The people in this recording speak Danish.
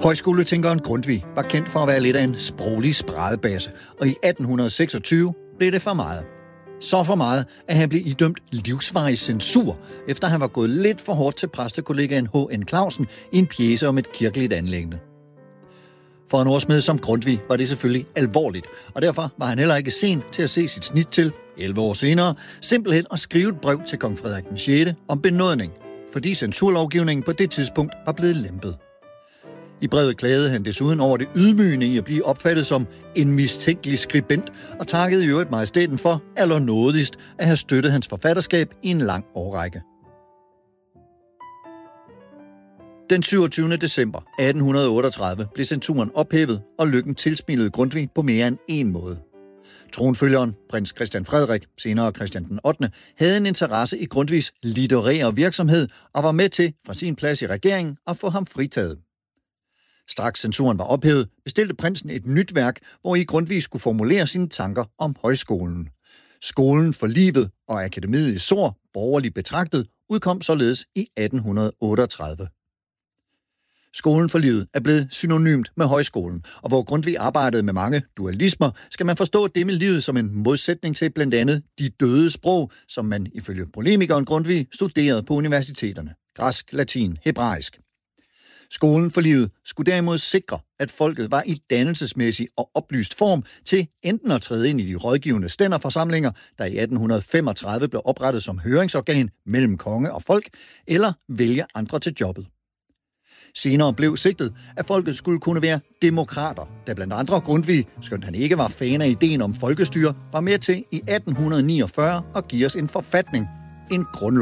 Højskoletænkeren Grundtvig var kendt for at være lidt af en sproglig spradebasse, og i 1826 blev det for meget. Så for meget, at han blev idømt livsvarig censur, efter han var gået lidt for hårdt til præstekollegaen H.N. Clausen i en pjece om et kirkeligt anliggende. For en ordsmed som Grundtvig var det selvfølgelig alvorligt, og derfor var han heller ikke sen til at se sit snit til, 11 år senere, simpelthen at skrive et brev til kong Frederik den 6. om benådning, fordi censurlovgivningen på det tidspunkt var blevet lempet. I brevet klagede han desuden over det ydmygende i at blive opfattet som en mistænkelig skribent, og takkede i øvrigt majestæten for allernådigst at have støttet hans forfatterskab i en lang årrække. Den 27. december 1838 blev censuren ophævet, og lykken tilsmilede Grundtvig på mere end en måde. Tronfølgeren, prins Christian Frederik, senere Christian den 8., havde en interesse i Grundtvigs litterære virksomhed og var med til, fra sin plads i regeringen, at få ham fritaget. Straks censuren var ophævet, bestilte prinsen et nyt værk, hvor i Grundtvig skulle formulere sine tanker om højskolen. Skolen for livet og akademiet i Sor, borgerligt betragtet, udkom således i 1838. Skolen for livet er blevet synonymt med højskolen, og hvor Grundtvig arbejdede med mange dualismer, skal man forstå det med livet som en modsætning til blandt andet de døde sprog, som man ifølge polemikeren Grundtvig studerede på universiteterne. Græsk, latin, hebraisk. Skolen for livet skulle derimod sikre, at folket var i dannelsesmæssig og oplyst form til enten at træde ind i de rådgivende stænderforsamlinger, der i 1835 blev oprettet som høringsorgan mellem konge og folk, eller vælge andre til jobbet. Senere blev sigtet, at folket skulle kunne være demokrater, da blandt andre Grundtvig, skønt han ikke var fan af ideen om folkestyre, var med til i 1849 at give os en forfatning, en grundlov.